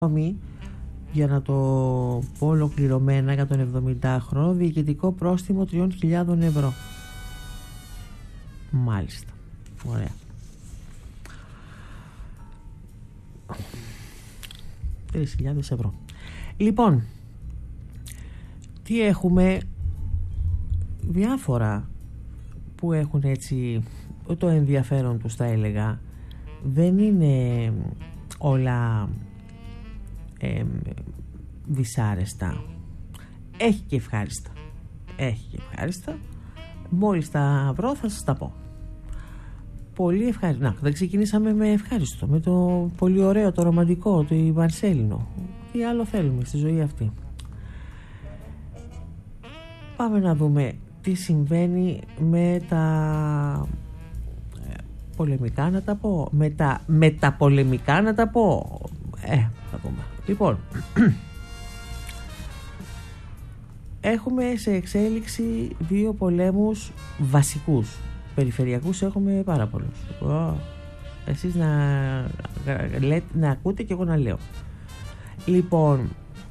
για να το πω ολοκληρωμένα, για τον 70χρονο διοικητικό πρόστιμο 3.000 ευρώ. Μάλιστα, ωραία. 3.000 ευρώ. Λοιπόν, τι έχουμε? Διάφορα που έχουν έτσι το ενδιαφέρον τους, θα έλεγα. Δεν είναι όλα δυσάρεστα. Έχει και ευχάριστα. Μόλις τα βρω θα σας τα πω. Πολύ ευχάριστο. Να, δεν ξεκινήσαμε με ευχάριστο, με το πολύ ωραίο, το ρομαντικό, το Μαρσέλινο. Τι άλλο θέλουμε στη ζωή αυτή? Πάμε να δούμε τι συμβαίνει με τα πολεμικά, να τα πω, με τα μεταπολεμικά, να τα πω. Θα δούμε. Λοιπόν, έχουμε σε εξέλιξη 2 πολέμους βασικούς. Περιφερειακούς έχουμε πάρα πολλούς. Εσείς να ακούτε και εγώ να λέω. Λοιπόν,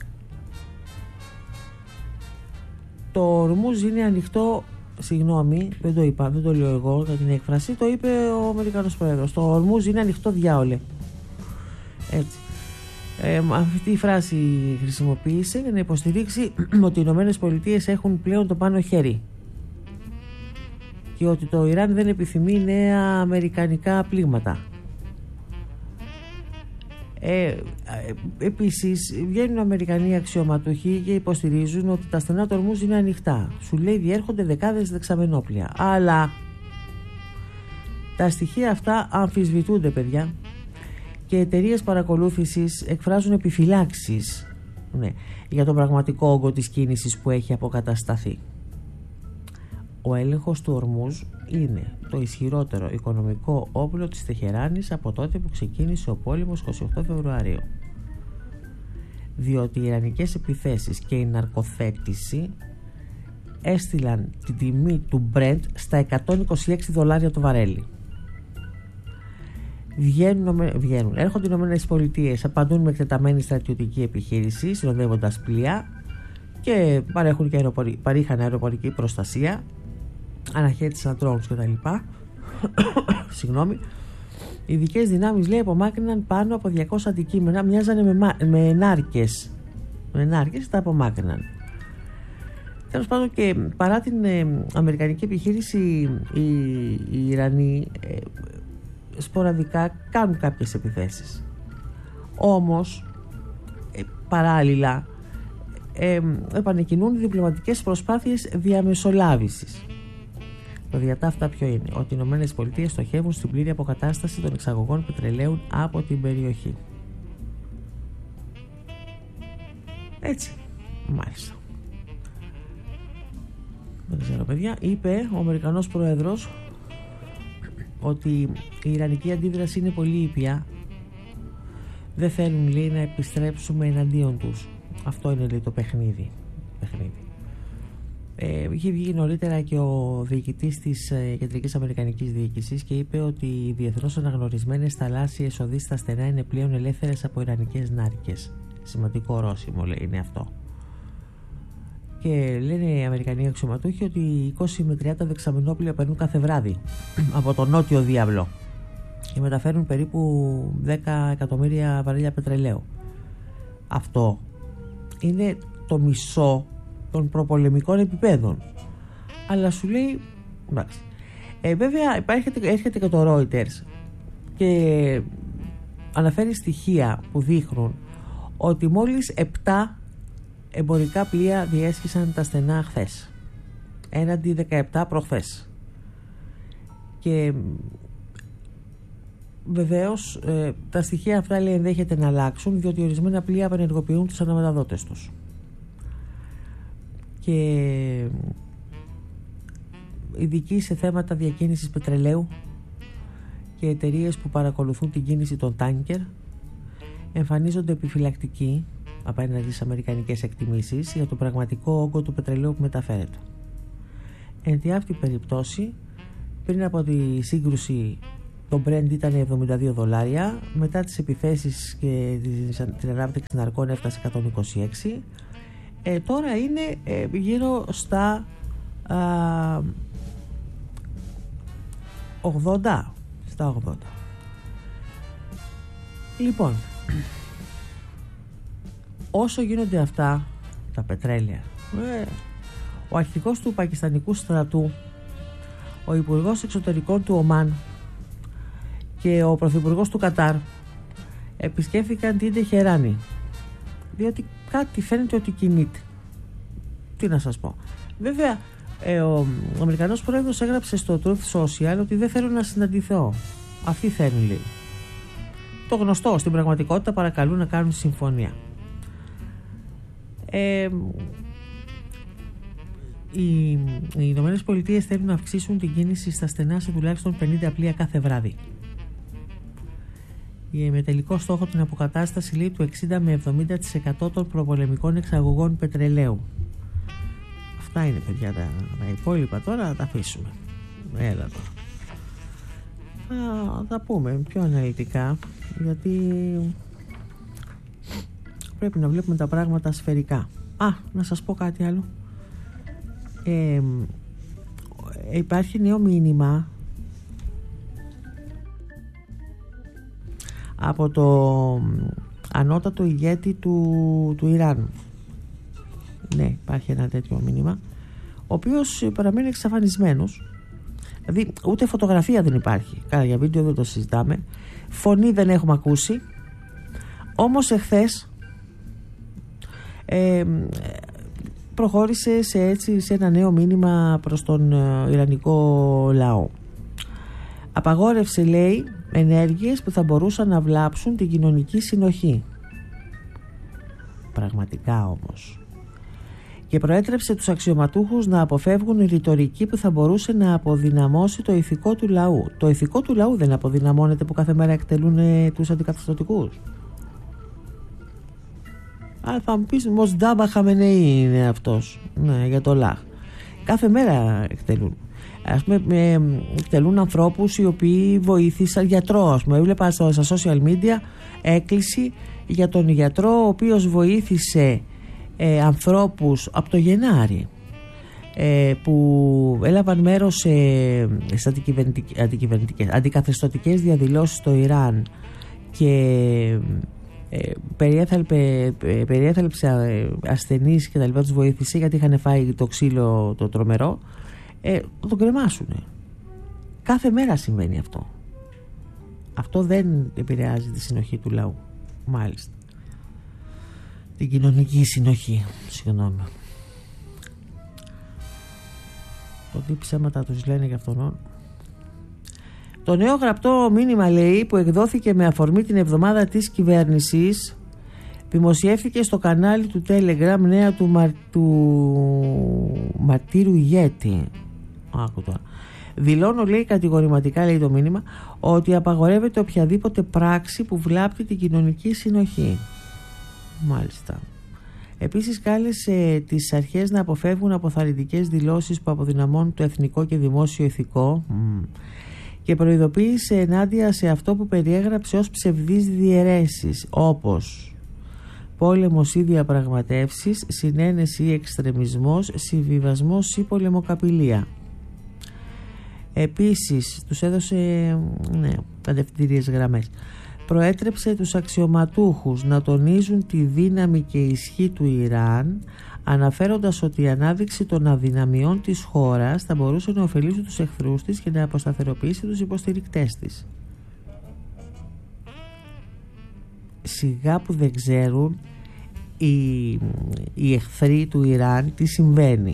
το Ορμούζ είναι ανοιχτό. Συγγνώμη, δεν το είπα, δεν το λέω εγώ για την έκφραση. Το είπε ο Αμερικανός Πρόεδρος. Το Ορμούζ είναι ανοιχτό, διάολε. Έτσι. Αυτή η φράση χρησιμοποίησε για να υποστηρίξει ότι οι Ηνωμένες Πολιτείες έχουν πλέον το πάνω χέρι και ότι το Ιράν δεν επιθυμεί νέα αμερικανικά πλήγματα. Επίσης βγαίνουν Αμερικανοί αξιωματούχοι και υποστηρίζουν ότι τα στενά του Ορμούζ είναι ανοιχτά. Σου λέει διέρχονται δεκάδες δεξαμενόπλια, αλλά τα στοιχεία αυτά αμφισβητούνται, παιδιά, και εταιρείες παρακολούθησης εκφράζουν επιφυλάξεις για τον πραγματικό όγκο της κίνησης που έχει αποκατασταθεί. Ο έλεγχος του Ορμούζ είναι το ισχυρότερο οικονομικό όπλο της Τεχεράνης από τότε που ξεκίνησε ο πόλεμος 28 Φεβρουαρίου. Διότι οι ιρανικές επιθέσεις και η ναρκοθέτηση έστειλαν την τιμή του Brent στα $126 το βαρέλι. Έρχονται οι Ηνωμένες Πολιτείες, απαντούν με εκτεταμένη στρατιωτική επιχείρηση, συνοδεύοντας πλοία και παρήχαν αεροπορική προστασία, αναχέτησαν drones κτλ. Συγγνώμη. Οι ειδικές δυνάμεις, λέει, απομάκρυναν πάνω από 200 αντικείμενα, μοιάζανε με ενάρκες. Τα απομάκρυναν. Τέλος πάντων, και παρά την αμερικανική επιχείρηση, οι Ιρανοί σποραδικά κάνουν κάποιες επιθέσεις. Όμως παράλληλα επανεκκινούν διπλωματικές προσπάθειες διαμεσολάβησης. Το διατάφτα ποιο είναι? Ότι οι Ηνωμένες Πολιτείες στοχεύουν στην πλήρη αποκατάσταση των εξαγωγών πετρελαίου από την περιοχή. Έτσι, μάλιστα. Δεν ξέρω, παιδιά. Είπε ο Αμερικανός Πρόεδρος ότι η ιρανική αντίδραση είναι πολύ ήπια. Δεν θέλουν, λέει, να επιστρέψουμε εναντίον τους. Αυτό είναι, λέει, το παιχνίδι. Είχε βγει νωρίτερα και ο διοικητής της Κεντρικής Αμερικανικής Διοίκησης και είπε ότι οι διεθνώς αναγνωρισμένες θαλάσσιες οδοί στα στενά είναι πλέον ελεύθερες από ιρανικές νάρκες. Σημαντικό ορόσημο, λέει, είναι αυτό. Και λένε οι Αμερικανοί αξιωματούχοι ότι 20 με 30 δεξαμενόπλια περνούν κάθε βράδυ από τον νότιο διάβλο και μεταφέρουν περίπου 10 εκατομμύρια βαρέλια πετρελαίου. Αυτό είναι το μισό των προπολεμικών επιπέδων. Αλλά σου λέει, εντάξει. Βέβαια έρχεται και το Reuters και αναφέρει στοιχεία που δείχνουν ότι μόλις 7 εμπορικά πλοία διέσχισαν τα στενά χθες, έναντι 17 προχθές. Και βεβαίως τα στοιχεία αυτά, λέει, ενδέχεται να αλλάξουν, διότι ορισμένα πλοία απενεργοποιούν τους αναμεταδότες τους. Και ειδικοί σε θέματα διακίνησης πετρελαίου και εταιρείες που παρακολουθούν την κίνηση των τάνκερ εμφανίζονται επιφυλακτικοί απέναντι στις αμερικανικές εκτιμήσεις για το πραγματικό όγκο του πετρελαίου που μεταφέρεται. Εν τη αυτή περιπτώσει, πριν από τη σύγκρουση το Brent ήταν $72, μετά τις επιθέσεις και την ανάπτυξη ναρκών έφτασε 126, τώρα είναι γύρω στα 80. Λοιπόν, όσο γίνονται αυτά τα πετρέλαια, ο αρχηγός του πακιστανικού στρατού, ο υπουργός εξωτερικών του Ομάν και ο πρωθυπουργός του Κατάρ επισκέφθηκαν την Τεχεράνη, διότι κάτι φαίνεται ότι κινείται. Τι να σας πω. Βέβαια, ο Αμερικανός πρόεδρος έγραψε στο Truth Social ότι δεν θέλουν να συναντηθώ. Αυτοί θέλουν, λέει. Το γνωστό, στην πραγματικότητα παρακαλούν να κάνουν συμφωνία. Οι Ηνωμένες Πολιτείες θέλουν να αυξήσουν την κίνηση στα στενά σε τουλάχιστον 50 πλοία κάθε βράδυ. Με τελικό στόχο την αποκατάσταση, λέει, του 60 με 70% των προπολεμικών εξαγωγών πετρελαίου. Αυτά είναι, παιδιά, τα υπόλοιπα τώρα θα τα αφήσουμε. Έλα τώρα. Θα τα πούμε πιο αναλυτικά, γιατί πρέπει να βλέπουμε τα πράγματα σφαιρικά. Να σας πω κάτι άλλο. Υπάρχει νέο μήνυμα από το ανώτατο ηγέτη του Ιράν. Ναι, υπάρχει ένα τέτοιο μήνυμα, ο οποίος παραμένει εξαφανισμένος. Δηλαδή ούτε φωτογραφία δεν υπάρχει, για βίντεο δεν το συζητάμε, φωνή δεν έχουμε ακούσει. Όμως εχθές προχώρησε σε ένα νέο μήνυμα προς τον Ιρανικό λαό. Απαγόρευσε, λέει, ενέργειες που θα μπορούσαν να βλάψουν την κοινωνική συνοχή. Πραγματικά όμως. Και προέτρεψε τους αξιωματούχους να αποφεύγουν ρητορική που θα μπορούσε να αποδυναμώσει το ηθικό του λαού. Το ηθικό του λαού δεν αποδυναμώνεται που κάθε μέρα εκτελούν τους αντικαθεστωτικούς? Θα μου πεις, Μοσντάμπα Χαμενεή είναι αυτός, ναι, για το ΛΑΧ. Κάθε μέρα εκτελούν. Ας πούμε, εκτελούν ανθρώπους οι οποίοι βοήθησαν, γιατρό, ας πούμε. Έβλεπα στα social media έκκληση για τον γιατρό ο οποίος βοήθησε ανθρώπους από το Γενάρη, που έλαβαν μέρος σε αντικαθεστωτικές διαδηλώσεις στο Ιράν και περιέθαλψε ασθενείς και τα λοιπά, τους βοήθησε γιατί είχαν φάει το ξύλο το τρομερό. Τον κρεμάσουνε. Κάθε μέρα συμβαίνει αυτό. Αυτό δεν επηρεάζει τη συνοχή του λαού. Μάλιστα. Την κοινωνική συνοχή. Συγγνώμη. Το τι ψέματα τους λένε για αυτόν. Το νέο γραπτό μήνυμα, λέει, που εκδόθηκε με αφορμή την εβδομάδα της κυβέρνησης, δημοσιεύθηκε στο κανάλι του Telegram νέα του μαρτύρου ηγέτη. Άκου τώρα. Δηλώνω, λέει, κατηγορηματικά, λέει το μήνυμα, ότι απαγορεύεται οποιαδήποτε πράξη που βλάπτει την κοινωνική συνοχή. Μάλιστα. Επίσης κάλεσε τις αρχές να αποφεύγουν αποθαρρυντικές δηλώσεις που αποδυναμώνουν το εθνικό και δημόσιο ηθικό και προειδοποίησε ενάντια σε αυτό που περιέγραψε ως ψευδείς διαιρέσεις, όπως πόλεμος ή διαπραγματεύσεις, συνένεση ή εξτρεμισμός, συμβιβασμός ή πολεμοκαπηλεία. Επίσης τους έδωσε κατευθυντήριες γραμμές. Προέτρεψε τους αξιωματούχους να τονίζουν τη δύναμη και ισχύ του Ιράν, αναφέροντας ότι η ανάδειξη των αδυναμιών της χώρας θα μπορούσε να ωφελήσει τους εχθρούς της και να αποσταθεροποιήσει τους υποστηρικτές της. Σιγά που δεν ξέρουν οι εχθροί του Ιράν τι συμβαίνει.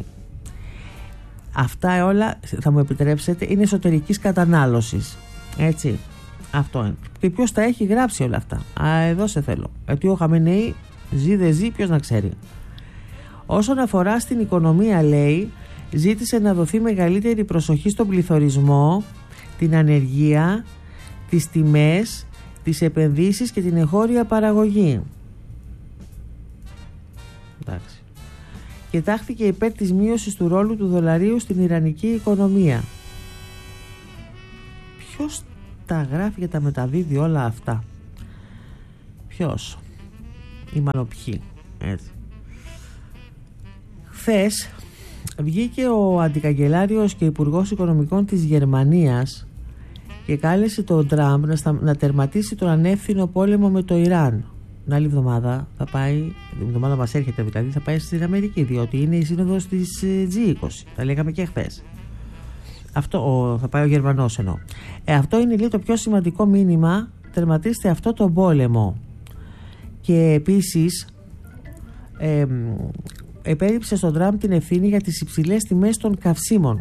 Αυτά όλα, θα μου επιτρέψετε, είναι εσωτερικής κατανάλωσης. Έτσι. Αυτό είναι. Και ποιος τα έχει γράψει όλα αυτά? Εδώ σε θέλω. Γιατί ο Χαμενεή ζει δεν ζει, ποιος να ξέρει. Όσον αφορά στην οικονομία, λέει, ζήτησε να δοθεί μεγαλύτερη προσοχή στον πληθωρισμό, την ανεργία, τις τιμές, τις επενδύσεις και την εγχώρια παραγωγή. Εντάξει. Και τάχθηκε υπέρ της μείωσης του ρόλου του δολαρίου στην ιρανική οικονομία. τα γράφει και τα μεταδίδει όλα αυτά? Ποιος? Ή μάλλον ποιοι? Έτσι. Χθες βγήκε ο αντικαγκελάριος και υπουργός οικονομικών της Γερμανίας και κάλεσε τον Τραμπ να τερματίσει τον ανεύθυνο πόλεμο με το Ιράν. Την άλλη εβδομάδα θα πάει, την εβδομάδα μας έρχεται δηλαδή, θα πάει στην Αμερική, διότι είναι η σύνοδος της G20. Τα λέγαμε και χθες. Αυτό θα πάει ο Γερμανός εννοώ. Αυτό είναι λέει το πιο σημαντικό μήνυμα. Τερματίστε αυτό το πόλεμο. Και επίσης επέριψε στον Τραμπ την ευθύνη για τις υψηλές τιμές των καυσίμων.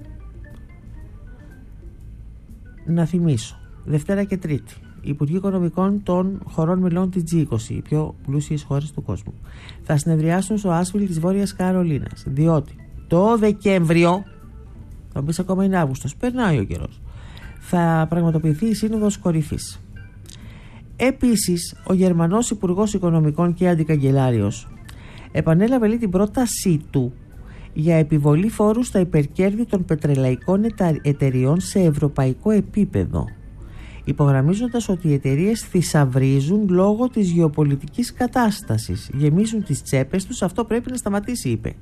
Να θυμίσω, Δευτέρα και Τρίτη, οι Υπουργοί Οικονομικών των χωρών μελών της G20, οι πιο πλούσιες χώρες του κόσμου, θα συνεδριάσουν στο Άσβιλ της Βόρειας Καρολίνας, διότι το Δεκέμβριο, θα μπει ακόμα είναι Αύγουστος, περνάει ο καιρός, θα πραγματοποιηθεί η Σύνοδος Κορυφής. Επίσης, ο Γερμανός Υπουργός Οικονομικών και Αντικαγκελάριος επανέλαβε λέει την πρότασή του για επιβολή φόρου στα υπερκέρδη των πετρελαϊκών εταιριών σε ευρωπαϊκό επίπεδο, υπογραμμίζοντας ότι οι εταιρείες θησαυρίζουν λόγω της γεωπολιτικής κατάστασης, γεμίζουν τις τσέπες τους, αυτό πρέπει να σταματήσει, είπε.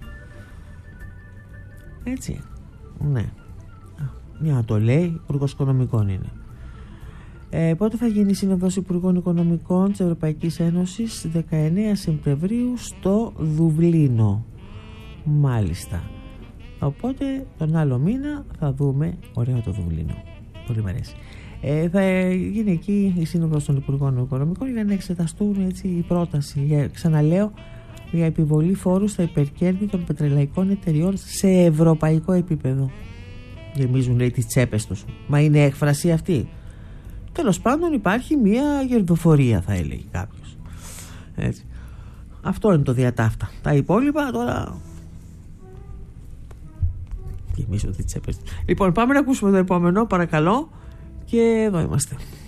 Έτσι, ναι, μια να το λέει, Υπουργός Οικονομικών είναι. Πότε θα γίνει η Σύνοδος Υπουργών Οικονομικών της Ευρωπαϊκής Ένωσης? 19 Σεπτεμβρίου στο Δουβλίνο. Μάλιστα. Οπότε τον άλλο μήνα θα δούμε. Ωραίο το Δουβλίνο. Πολύ μου αρέσει. Θα γίνει εκεί η Σύνοδος των Υπουργών Οικονομικών για να εξεταστούν έτσι η πρόταση. Ξαναλέω, για επιβολή φόρου στα υπερκέρδη των πετρελαϊκών εταιριών σε ευρωπαϊκό επίπεδο. Γεμίζουν λέει τις τσέπες τους. Μα είναι έκφραση αυτή? Τέλος πάντων υπάρχει μια γερδοφορία, θα έλεγε κάποιος. Έτσι. Αυτό είναι το διατάφτα. Τα υπόλοιπα τώρα γεμίζω τις τσέπες. Λοιπόν, πάμε να ακούσουμε το επόμενο παρακαλώ. Και εδώ είμαστε.